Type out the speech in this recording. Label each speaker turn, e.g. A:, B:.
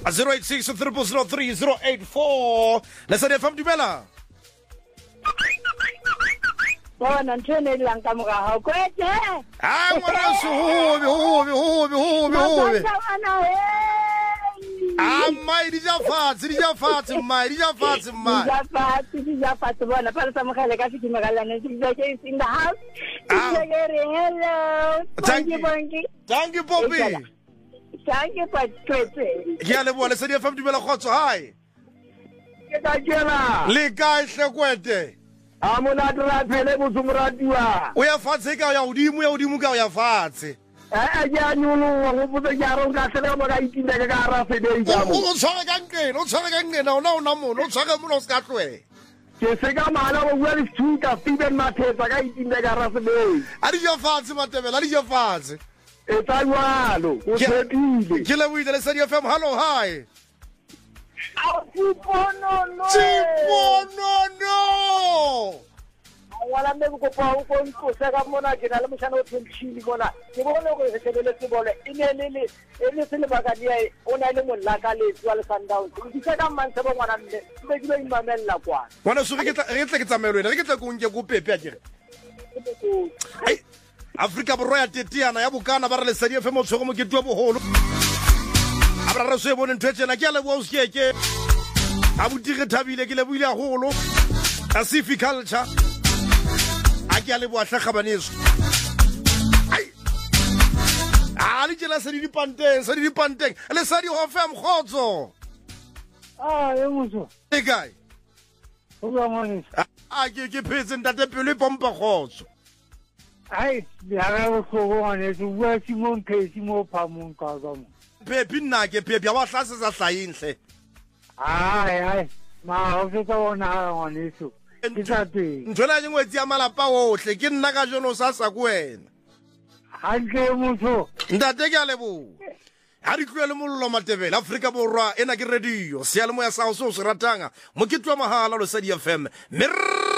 A: 086 303 Lesedi FM dumela.
B: Bona ntshene lang ka moga ha kwetse.
A: Ah ngwana hobe. Ah mai di ja fatse mai.
B: Di ja fatse bona pa sa mogale ka se magalane se ke in the house. Hello.
A: Thank you Poppy.
B: Thank you for kwetse.
A: Ke a leboa Lesedi FM dumela khotso hi.
B: Ke ta kena.
A: Le kae hle
B: Amona dra phele bozumradiwa.
A: O ya fatse ka ya udimo ka ya fatse.
B: Ya nyulu go botse ya ro ka sele mo ka itinda ka ra fedei ja mo.
A: O tshwara ka ngena ona mono o tshwara mono ska tlwe.
B: Ke se ka mala go bua le tsuka Steven Mathetsa ka itinda ka ra fedei.
A: A di ja fatse Matebela a di ja fatse.
B: E tsa jwalo o tshepile.
A: Ke le buile Lesedi FM hello hi.
B: No. Wala me go pa o go ntse ka mona ke na le moshana o tshintshile bona. Ke bona go se tebele se bole. Ine se le baka dia o na le mollaka le tswa le Sundowns. Ke se ka mantse bo ngwana mme. Be ke lo imamella kwa.
A: Bona so re tle ke tsamelo re ke tle go nke go pepe a kere. Ai Afrika Borwa ya tetiana ya bokana ba re Lesedi FM mo tshego mo ke twa boholo. Abra re se bone ntwetsena ke a le bo o skeke. Abutire thabile ke le buile a holo. Asifi culture. A ke a le bo atlhagabaneso. Ai. Ali ke la se di panteng. Lesedi ho FM khotso.
B: E motho.
A: E kae?
B: O bua mone.
A: A ke phetse ntate pele pompa khotso.
B: Ai, ya ga go go ngane se bua Simon Case mo phamong ka ga mo.
A: Pepi nna ke pepi ya wa tlase sa hlainhle.
B: Ai, ma o se ka ona ngane so.
A: Nthola engwe tsia malapa ohle ke nna ka jono sa ku wena.
B: Hantle motho.
A: Ntate ke a lebo. Ha di tlwele mollo Matebela Afrika Borwa ena ke radio. Sealemoya sa o se ratanga. Mo ke twa mahala Lesedi FM.